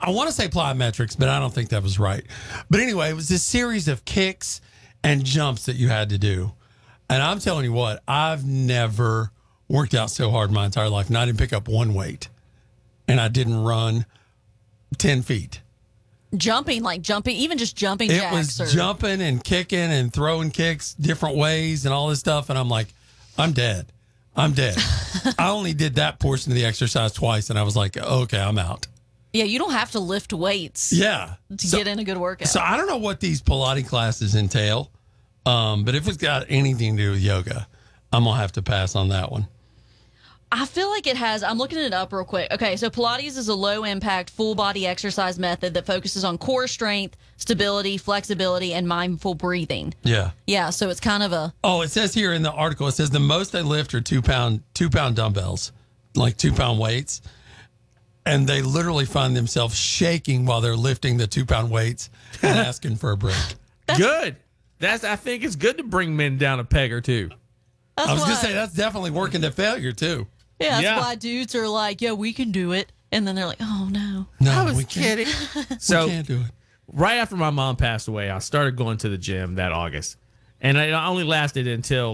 I want to say plyometrics, but I don't think that was right. But anyway, it was this series of kicks and jumps that you had to do. And I'm telling you what, I've never worked out so hard in my entire life. And I didn't pick up one weight. And I didn't run 10 feet. Jumping, even just jumping jacks. It was jumping and kicking and throwing kicks different ways and all this stuff. And I'm like, I'm dead. I only did that portion of the exercise twice. And I was like, okay, I'm out. Yeah, you don't have to lift weights. Yeah. To get in a good workout. So I don't know what these Pilates classes entail. But if it's got anything to do with yoga, I'm going to have to pass on that one. I feel like it has. I'm looking it up real quick. Okay, so Pilates is a low-impact, full-body exercise method that focuses on core strength, stability, flexibility, and mindful breathing. Yeah. Yeah, so it's kind of a... Oh, it says here in the article, it says the most they lift are 2-pound dumbbells, like 2-pound weights. And they literally find themselves shaking while they're lifting the 2-pound weights and asking for a break. Good. I think it's good to bring men down a peg or two. I was going to say, that's definitely working to failure, too. Yeah, that's why dudes are like, yeah, we can do it. And then they're like, oh, no. No, I was we kidding. So, we can't do it. Right after my mom passed away, I started going to the gym that August. And it only lasted until,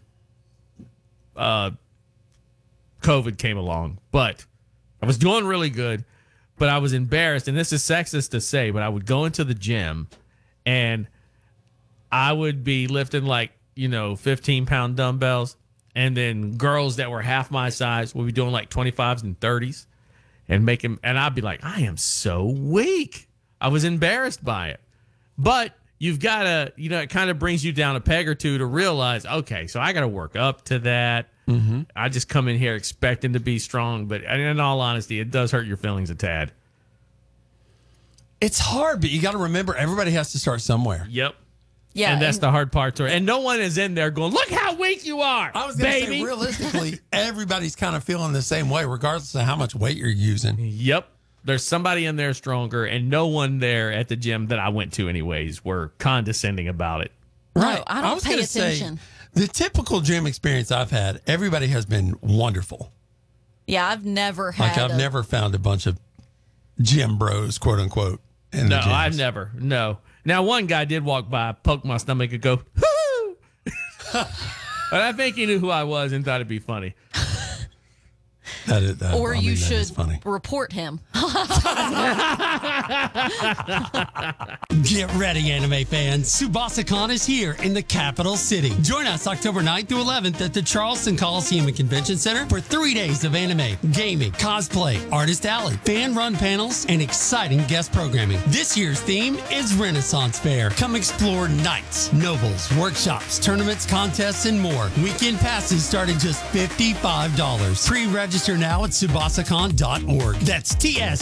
COVID came along. But I was doing really good. But I was embarrassed. And this is sexist to say, but I would go into the gym and I would be lifting 15-pound dumbbells. And then girls that were half my size would be doing 25s and 30s and and I'd be like, I am so weak. I was embarrassed by it. But you've got to, it kind of brings you down a peg or two to realize, okay, so I got to work up to that. Mm-hmm. I just come in here expecting to be strong. But in all honesty, it does hurt your feelings a tad. It's hard, but you got to remember everybody has to start somewhere. Yep. Yeah, and that's the hard part to it. And no one is in there going, look how weak you are. I was going to say, realistically, everybody's kind of feeling the same way, regardless of how much weight you're using. Yep. There's somebody in there stronger, and no one there at the gym that I went to anyways were condescending about it. Right. No, I don't pay attention. The typical gym experience I've had, everybody has been wonderful. Yeah, I've never had I've never found a bunch of gym bros, quote unquote, in the gyms. No, I've never. No. Now, one guy did walk by, poke my stomach, and go, whoo! But I think he knew who I was and thought it'd be funny. You should report him. Get ready, anime fans. SubasaCon is here in the capital city. Join us October 9th through 11th at the Charleston Coliseum and Convention Center for 3 days of anime, gaming, cosplay, artist alley, fan-run panels, and exciting guest programming. This year's theme is Renaissance Fair. Come explore nights, nobles, workshops, tournaments, contests, and more. Weekend passes start at just $55. Pre-register now at SubasaCon.org. That's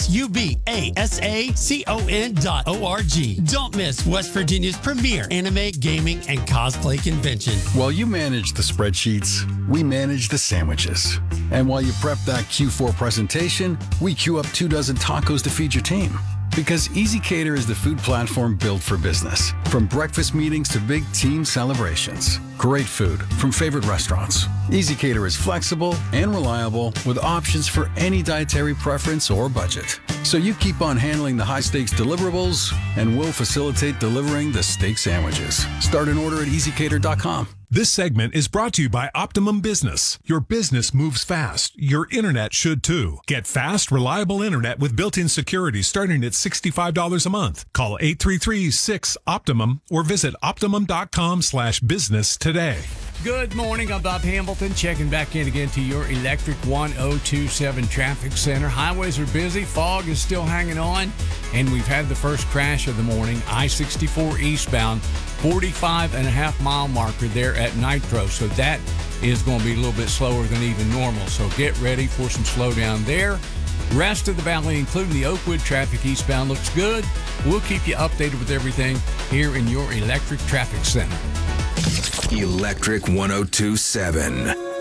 TSUBASACON.org. Don't miss West Virginia's premier anime, gaming, and cosplay convention. While you manage the spreadsheets, we manage the sandwiches. And while you prep that Q4 presentation, we queue up 24 tacos to feed your team. Because Easy Cater is the food platform built for business. From breakfast meetings to big team celebrations. Great food from favorite restaurants. Easy Cater is flexible and reliable with options for any dietary preference or budget. So you keep on handling the high-stakes deliverables, and we'll facilitate delivering the steak sandwiches. Start an order at easycater.com. This segment is brought to you by Optimum Business. Your business moves fast. Your internet should too. Get fast, reliable internet with built-in security starting at $65 a month. Call 833-6-OPTIMUM or visit optimum.com/business today. Good morning. I'm Bob Hamilton checking back in again to your Electric 1027 Traffic Center. Highways are busy. Fog is still hanging on. And we've had the first crash of the morning. I-64 eastbound, 45.5-mile marker there at Nitro. So that is going to be a little bit slower than even normal. So get ready for some slowdown there. Rest of the valley, including the Oakwood traffic eastbound, looks good. We'll keep you updated with everything here in your Electric Traffic Center. Electric 1027.